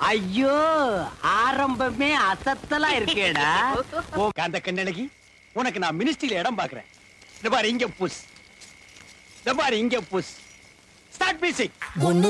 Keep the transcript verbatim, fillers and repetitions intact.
ஐயோ ஆரம்பமே அசத்தலா இருக்கேடா. காந்த கண்ணழகி, உனக்கு நான் மினிஸ்ட்ரியில இடம் பாக்குறேன். இந்த பாரு இங்க புஷ், இந்த பாரு இங்க புஷ். Start music.